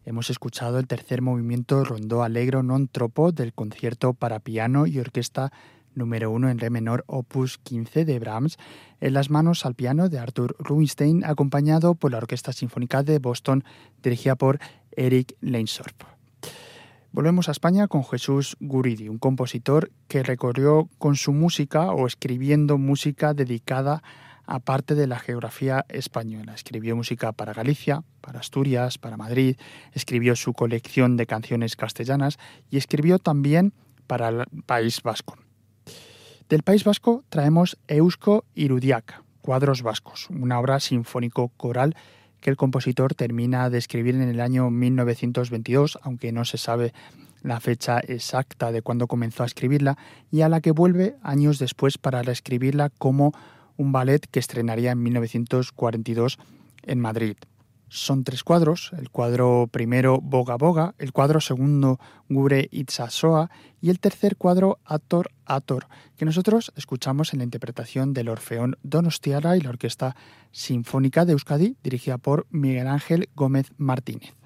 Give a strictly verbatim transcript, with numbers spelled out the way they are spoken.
Hemos escuchado el tercer movimiento Rondó Allegro non troppo del concierto para piano y orquesta número uno en re menor opus quince de Brahms, en las manos al piano de Arthur Rubinstein, acompañado por la Orquesta Sinfónica de Boston, dirigida por Eric Leinstorff. Volvemos a España con Jesús Guridi, un compositor que recorrió con su música o escribiendo música dedicada a parte de la geografía española. Escribió música para Galicia, para Asturias, para Madrid, escribió su colección de canciones castellanas y escribió también para el País Vasco. Del País Vasco traemos Eusko Irudiak, Cuadros Vascos, una obra sinfónico-coral que el compositor termina de escribir en el año mil novecientos veintidós, aunque no se sabe la fecha exacta de cuando comenzó a escribirla, y a la que vuelve años después para reescribirla como un ballet que estrenaría en mil novecientos cuarenta y dos en Madrid. Son tres cuadros, el cuadro primero Boga Boga, el cuadro segundo Gure Itsasoa y el tercer cuadro Ator Ator, que nosotros escuchamos en la interpretación del Orfeón Donostiarra y la Orquesta Sinfónica de Euskadi, dirigida por Miguel Ángel Gómez Martínez.